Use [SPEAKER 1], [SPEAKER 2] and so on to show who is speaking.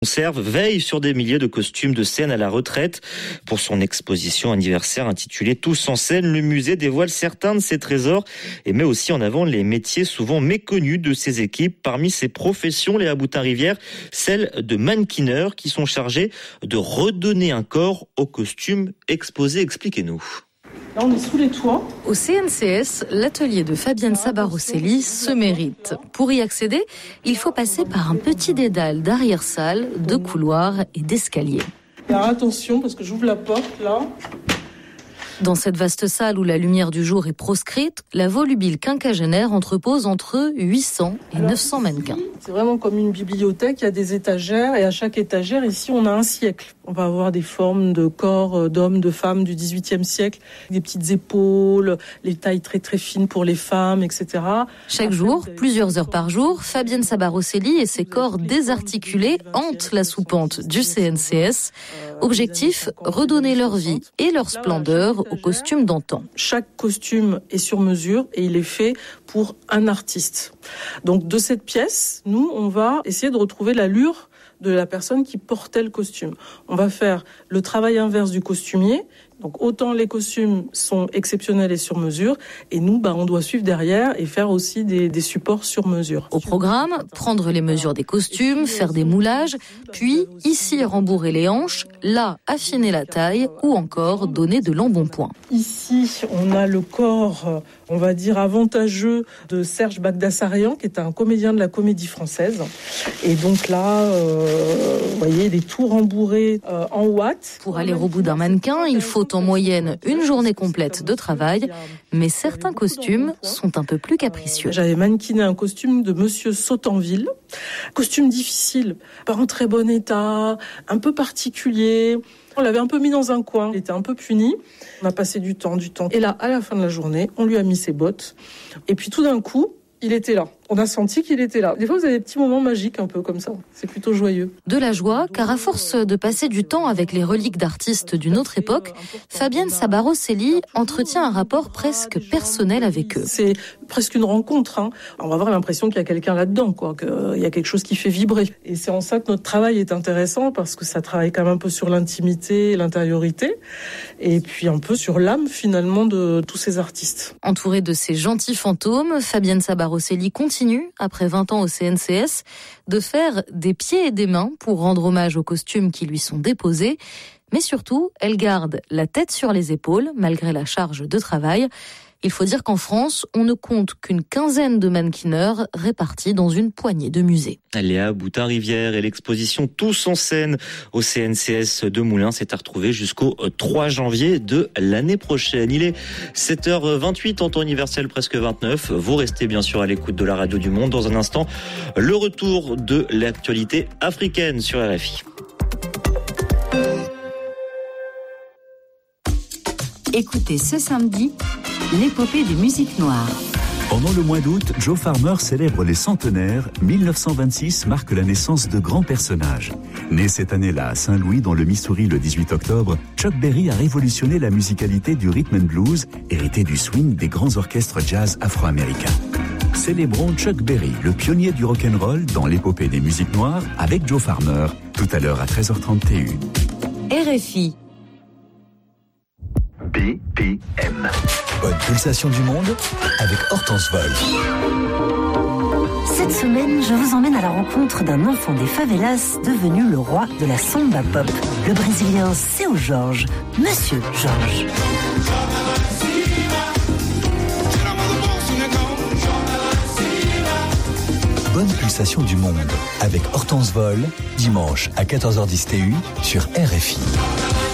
[SPEAKER 1] Conserve veille sur des milliers de costumes de scène à la retraite. Pour son exposition anniversaire intitulée Tous en scène, le musée dévoile certains de ses trésors et met aussi en avant les métiers souvent méconnus de ses équipes. Parmi ces professions, Léa Boutin-Rivière, celle de mannequineurs qui sont chargés de redonner un corps aux costumes exposés. Expliquez-nous.
[SPEAKER 2] Là, on est sous les toits.
[SPEAKER 3] Au CNCS, l'atelier de Fabienne Sabarosselli se mérite. Pour y accéder, il faut passer par un petit dédale d'arrière-salle, de couloirs et d'escaliers.
[SPEAKER 2] Alors attention, parce que j'ouvre la porte, là.
[SPEAKER 3] Dans cette vaste salle où la lumière du jour est proscrite, la volubile quinquagénaire entrepose entre 800 et 900 mannequins.
[SPEAKER 2] C'est vraiment comme une bibliothèque, il y a des étagères et à chaque étagère, ici, on a un siècle. On va avoir des formes de corps d'hommes, de femmes du XVIIIe siècle, des petites épaules, les tailles très très fines pour les femmes, etc.
[SPEAKER 3] Chaque jour, plusieurs heures par jour, Fabienne Sabarosselli et ses corps désarticulés hantent la soupente du CNCS. Objectif, redonner leur vie et leur splendeur aux costumes d'antan.
[SPEAKER 2] Chaque costume est sur mesure et il est fait pour un artiste. Donc de cette pièce, nous, on va essayer de retrouver l'allure de la personne qui portait le costume. On va faire le travail inverse du costumier. Donc autant les costumes sont exceptionnels et sur mesure, et nous, on doit suivre derrière et faire aussi des supports sur mesure.
[SPEAKER 3] Au programme, prendre les mesures des costumes, faire des moulages, puis ici rembourrer les hanches, là affiner la taille ou encore donner de l'embonpoint.
[SPEAKER 2] Ici, on a le corps, on va dire avantageux de Serge Bagdasarian, qui est un comédien de la Comédie Française. Et donc là, vous voyez, il est tout rembourré en watts.
[SPEAKER 3] Pour aller au bout d'un mannequin, il faut en moyenne une journée complète de travail, mais certains costumes sont un peu plus capricieux.
[SPEAKER 2] J'avais mannequiné un costume de Monsieur Sautanville, costume difficile, pas en très bon état, un peu particulier. On l'avait un peu mis dans un coin, il était un peu puni. On a passé du temps. Et là, à la fin de la journée, on lui a mis ses bottes. Et puis tout d'un coup, il était là. On a senti qu'il était là. Des fois, vous avez des petits moments magiques un peu comme ça. C'est plutôt joyeux.
[SPEAKER 3] De la joie, car à force de passer du temps avec les reliques d'artistes d'une autre époque, Fabienne Sabarosselli entretient un rapport presque personnel avec eux.
[SPEAKER 2] C'est presque une rencontre. On va avoir l'impression qu'il y a quelqu'un là-dedans, qu'il y a quelque chose qui fait vibrer. Et c'est en ça que notre travail est intéressant, parce que ça travaille quand même un peu sur l'intimité, l'intériorité, et puis un peu sur l'âme finalement de tous ces artistes.
[SPEAKER 3] Entourée de ces gentils fantômes, Fabienne Sabarosselli continue, après 20 ans au CNCS, de faire des pieds et des mains pour rendre hommage aux costumes qui lui sont déposés. Mais surtout, elle garde la tête sur les épaules, malgré la charge de travail. Il faut dire qu'en France, on ne compte qu'une quinzaine de mannequineurs répartis dans une poignée de musées.
[SPEAKER 1] Léa Boutin-Rivière et l'exposition Tous en scène au CNCS de Moulins est à retrouver jusqu'au 3 janvier de l'année prochaine. Il est 7h28 en temps universel, presque 29. Vous restez bien sûr à l'écoute de la radio du Monde. Dans un instant, le retour de l'actualité africaine sur RFI.
[SPEAKER 4] Écoutez ce samedi l'épopée des musiques noires.
[SPEAKER 5] Pendant le mois d'août, Joe Farmer célèbre les centenaires. 1926 marque la naissance de grands personnages. Né cette année-là à Saint-Louis, dans le Missouri, le 18 octobre, Chuck Berry a révolutionné la musicalité du rhythm and blues, hérité du swing des grands orchestres jazz afro-américains. Célébrons Chuck Berry, le pionnier du rock'n'roll, dans l'épopée des musiques noires, avec Joe Farmer, tout à l'heure à 13h30 TU.
[SPEAKER 4] RFI.
[SPEAKER 5] BPM. Bonne pulsation du monde avec Hortense Vol.
[SPEAKER 6] Cette semaine, je vous emmène à la rencontre d'un enfant des favelas devenu le roi de la samba pop. Le Brésilien Seu Jorge, Monsieur Jorge.
[SPEAKER 5] Bonne pulsation du monde avec Hortense Vol, dimanche à 14h10 TU sur RFI.